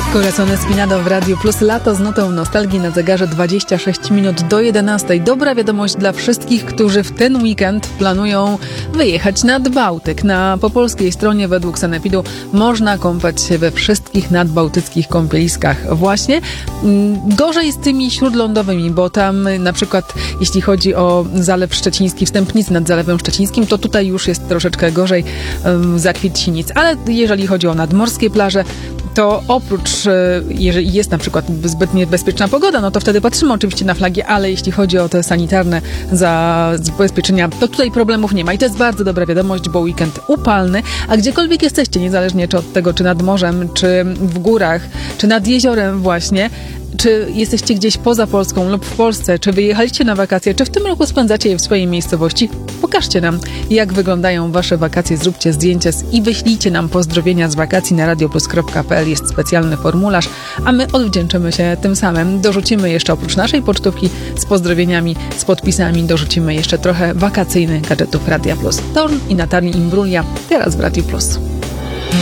Corazon Espinado w Radiu Plus. Lato z notą nostalgii na zegarze 26 minut do 11. Dobra wiadomość dla wszystkich, którzy w ten weekend planują wyjechać nad Bałtyk. Po polskiej stronie według Sanepidu można kąpać się we wszystkich nadbałtyckich kąpieliskach. Właśnie gorzej z tymi śródlądowymi, bo tam na przykład jeśli chodzi o Zalew Szczeciński, Wstępnicy nad Zalewem Szczecińskim, to tutaj już jest troszeczkę gorzej za Kwiecienic. Ale jeżeli chodzi o nadmorskie plaże, to oprócz, jeżeli jest na przykład zbyt niebezpieczna pogoda, no to wtedy patrzymy oczywiście na flagi, ale jeśli chodzi o te sanitarne zabezpieczenia, to tutaj problemów nie ma. I to jest bardzo dobra wiadomość, bo weekend upalny, a gdziekolwiek jesteście, niezależnie czy od tego, czy nad morzem, czy w górach, czy nad jeziorem właśnie, czy jesteście gdzieś poza Polską lub w Polsce, czy wyjechaliście na wakacje, czy w tym roku spędzacie je w swojej miejscowości, pokażcie nam, jak wyglądają wasze wakacje, zróbcie zdjęcia i wyślijcie nam pozdrowienia z wakacji na radioplus.pl. Jest specjalny formularz, a my odwdzięczymy się tym samym. Dorzucimy jeszcze oprócz naszej pocztówki z pozdrowieniami, z podpisami, dorzucimy jeszcze trochę wakacyjnych gadżetów Radia Plus. Torn i Natalii Imbruglia teraz w Radiu Plus.